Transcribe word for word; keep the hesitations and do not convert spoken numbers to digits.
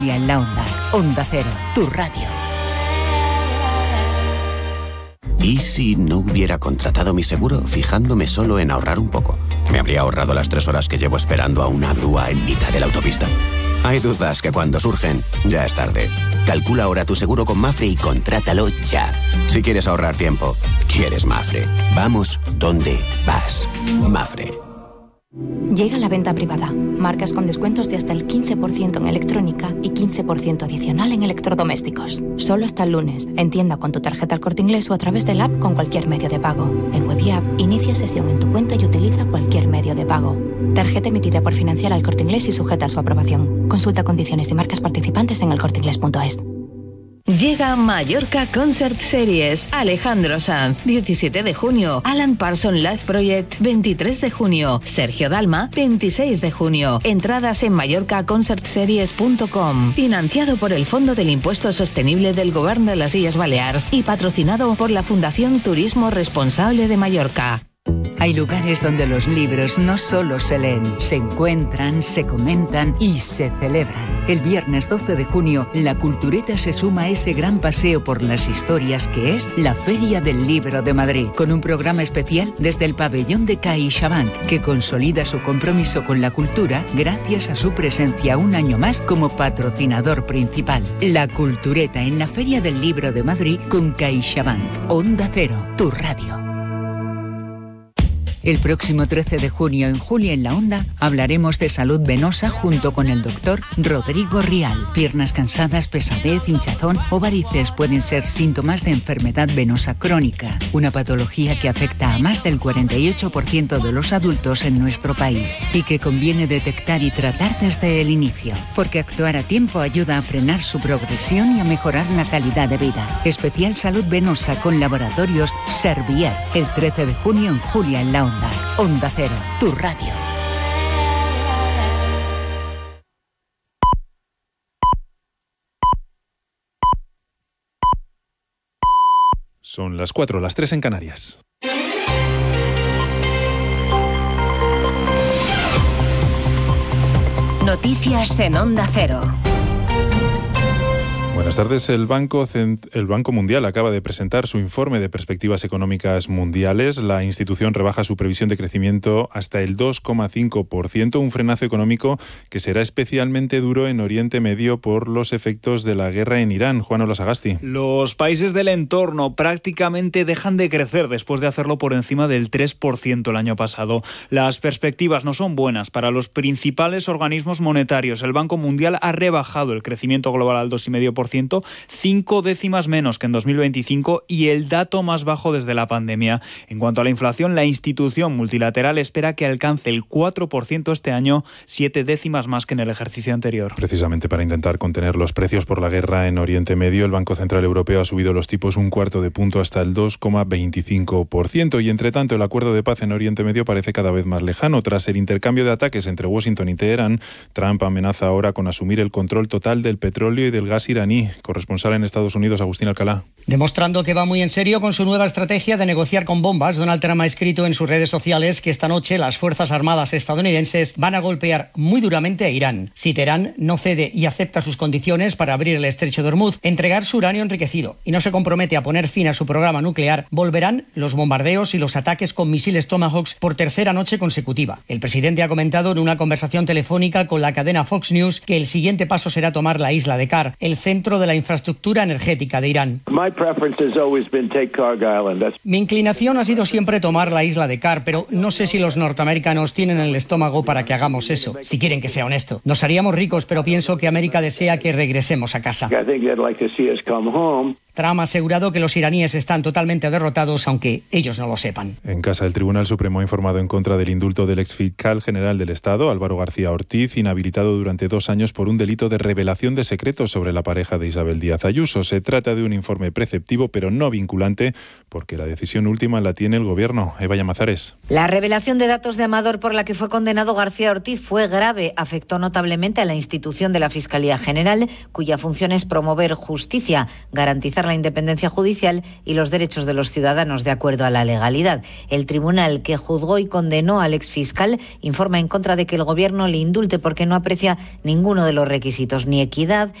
Y en la onda, Onda Cero, tu radio. ¿Y si no hubiera contratado mi seguro fijándome solo en ahorrar un poco? ¿Me habría ahorrado las tres horas que llevo esperando a una grúa en mitad de la autopista? Hay dudas que cuando surgen, ya es tarde. Calcula ahora tu seguro con Mafre y contrátalo ya. Si quieres ahorrar tiempo, quieres Mafre. Vamos donde vas. Mafre. Llega la venta privada. Marcas con descuentos de hasta el quince por ciento en electrónica y quince por ciento adicional en electrodomésticos. Solo hasta el lunes. En tienda con tu tarjeta El Corte Inglés o a través del app con cualquier medio de pago. En web y app, inicia sesión en tu cuenta y utiliza cualquier medio de pago. Tarjeta emitida por Financiera El Corte Inglés y sujeta a su aprobación. Consulta condiciones y marcas participantes en el corte inglés punto es. Llega Mallorca Concert Series. Alejandro Sanz, diecisiete de junio. Alan Parsons Live Project, veintitrés de junio. Sergio Dalma, veintiséis de junio. Entradas en mallorca concert series punto com. Financiado por el Fondo del Impuesto Sostenible del Govern de las Illes Balears y patrocinado por la Fundación Turismo Responsable de Mallorca. Hay lugares donde los libros no solo se leen, se encuentran, se comentan y se celebran. El viernes doce de junio, La Cultureta se suma a ese gran paseo por las historias que es la Feria del Libro de Madrid, con un programa especial desde el pabellón de CaixaBank, que consolida su compromiso con la cultura gracias a su presencia un año más como patrocinador principal. La Cultureta en la Feria del Libro de Madrid con CaixaBank. Onda Cero, tu radio. El próximo trece de junio en Julia en la Onda hablaremos de salud venosa junto con el doctor Rodrigo Rial. Piernas cansadas, pesadez, hinchazón o varices pueden ser síntomas de enfermedad venosa crónica, una patología que afecta a más del cuarenta y ocho por ciento de los adultos en nuestro país y que conviene detectar y tratar desde el inicio, porque actuar a tiempo ayuda a frenar su progresión y a mejorar la calidad de vida. Especial salud venosa con laboratorios Servier, el trece de junio en Julia en la Onda. Onda Cero, tu radio. Son las cuatro, las tres en Canarias. Noticias en Onda Cero. Buenas tardes. El Banco, el Banco Mundial acaba de presentar su informe de perspectivas económicas mundiales. La institución rebaja su previsión de crecimiento hasta el dos coma cinco por ciento, un frenazo económico que será especialmente duro en Oriente Medio por los efectos de la guerra en Irán. Juan Olasagasti. Los países del entorno prácticamente dejan de crecer después de hacerlo por encima del tres por ciento el año pasado. Las perspectivas no son buenas para los principales organismos monetarios. El Banco Mundial ha rebajado el crecimiento global al dos coma cinco por ciento, cinco décimas menos que en dos mil veinticinco y el dato más bajo desde la pandemia. En cuanto a la inflación, la institución multilateral espera que alcance el cuatro por ciento este año, siete décimas más que en el ejercicio anterior. Precisamente para intentar contener los precios por la guerra en Oriente Medio, el Banco Central Europeo ha subido los tipos un cuarto de punto hasta el dos coma veinticinco por ciento y, entre tanto, el acuerdo de paz en Oriente Medio parece cada vez más lejano. Tras el intercambio de ataques entre Washington y Teherán, Trump amenaza ahora con asumir el control total del petróleo y del gas iraní. Corresponsal en Estados Unidos, Agustín Alcalá. Demostrando que va muy en serio con su nueva estrategia de negociar con bombas, Donald Trump ha escrito en sus redes sociales que esta noche las Fuerzas Armadas estadounidenses van a golpear muy duramente a Irán. Si Teherán no cede y acepta sus condiciones para abrir el estrecho de Hormuz, entregar su uranio enriquecido y no se compromete a poner fin a su programa nuclear, volverán los bombardeos y los ataques con misiles Tomahawks por tercera noche consecutiva. El presidente ha comentado en una conversación telefónica con la cadena Fox News que el siguiente paso será tomar la isla de Kar, el centro de la infraestructura energética de Irán. Mi inclinación ha sido siempre tomar la isla de Kar, pero no sé si los norteamericanos tienen el estómago para que hagamos eso, si quieren que sea honesto. Nos haríamos ricos, pero pienso que América desea que regresemos a casa. Trump ha asegurado que los iraníes están totalmente derrotados, aunque ellos no lo sepan. En casa, el Tribunal Supremo ha informado en contra del indulto del exfiscal general del Estado, Álvaro García Ortiz, inhabilitado durante dos años por un delito de revelación de secretos sobre la pareja de Isabel Díaz Ayuso. Se trata de un informe preceptivo, pero no vinculante, porque la decisión última la tiene el Gobierno. Eva Llamazares. La revelación de datos de Amador por la que fue condenado García Ortiz fue grave. Afectó notablemente a la institución de la Fiscalía General, cuya función es promover justicia, garantizar garantizar la independencia judicial y los derechos de los ciudadanos de acuerdo a la legalidad. El tribunal que juzgó y condenó al exfiscal informa en contra de que el Gobierno le indulte porque no aprecia ninguno de los requisitos, ni equidad,